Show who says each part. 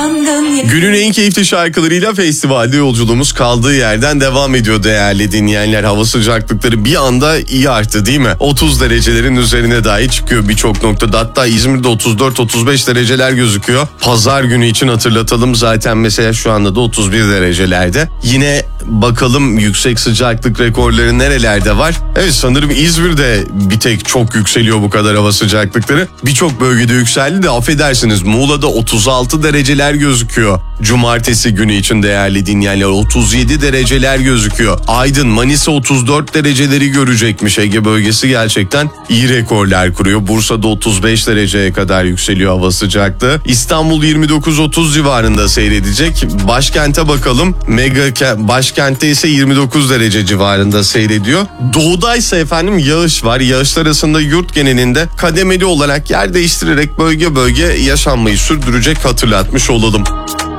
Speaker 1: Günün en keyifli şarkılarıyla festivalde yolculuğumuz kaldığı yerden devam ediyor değerli dinleyenler. Hava sıcaklıkları bir anda iyi arttı değil mi? 30 derecelerin üzerine dahi çıkıyor birçok noktada. Hatta İzmir'de 34-35 dereceler gözüküyor. Pazar günü için hatırlatalım, zaten mesela şu anda da 31 derecelerde. Yine bakalım yüksek sıcaklık rekorları nerelerde var? Evet, sanırım İzmir'de bir tek çok yükseliyor bu kadar hava sıcaklıkları. Birçok bölgede yükseldi de affedersiniz, Muğla'da 36 dereceler gözüküyor. Cumartesi günü için değerli dinleyenler 37 dereceler gözüküyor. Aydın, Manisa 34 dereceleri görecekmiş. Ege bölgesi gerçekten iyi rekorlar kuruyor. Bursa'da 35 dereceye kadar yükseliyor hava sıcaklığı. İstanbul 29-30 civarında seyredecek. Başkente bakalım. Başkentte ise 29 derece civarında seyrediyor. Doğuda ise efendim yağış var. Yağışlar arasında yurt genelinde kademeli olarak yer değiştirerek bölge bölge yaşanmayı sürdürecek, hatırlatmış olalım.